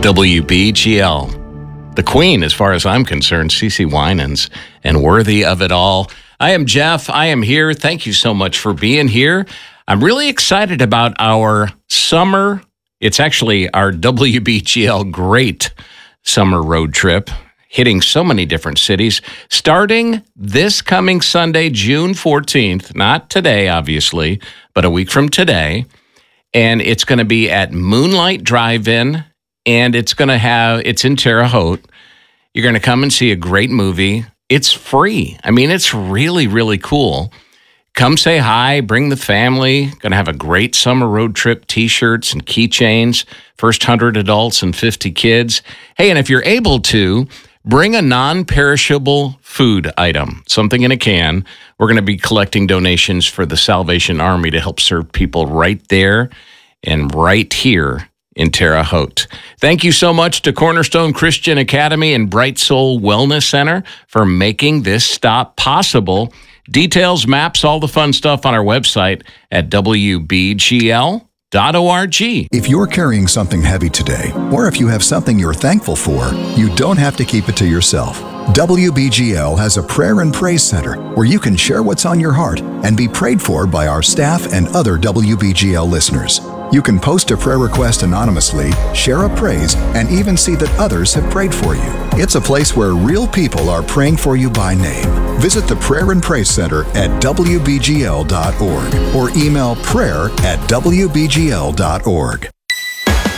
WBGL. The queen, as far as I'm concerned, CeCe Winans, and worthy of it all. I am Jeff. I am here. Thank you so much for being here. I'm really excited about our summer. It's actually our WBGL Great Summer Road Trip, hitting so many different cities, starting this coming Sunday, June 14th, not today, obviously, but a week from today. And it's going to be at Moonlight Drive-In, and it's in Terre Haute. You're going to come and see a great movie. It's free. I mean, it's really, really cool. Come say hi, bring the family. Going to have a great summer road trip, T-shirts and keychains. First 100 adults and 50 kids. Hey, and if you're able to, bring a non-perishable food item, something in a can. We're going to be collecting donations for the Salvation Army to help serve people right there and right here in Terre Haute. Thank you so much to Cornerstone Christian Academy and Bright Soul Wellness Center for making this stop possible. Details, maps, all the fun stuff on our website at WBGL.org. If you're carrying something heavy today, or if you have something you're thankful for, you don't have to keep it to yourself. WBGL has a prayer and praise center where you can share what's on your heart and be prayed for by our staff and other WBGL listeners. You can post a prayer request anonymously, share a praise, and even see that others have prayed for you. It's a place where real people are praying for you by name. Visit the Prayer and Praise Center at WBGL.org or email prayer@WBGL.org.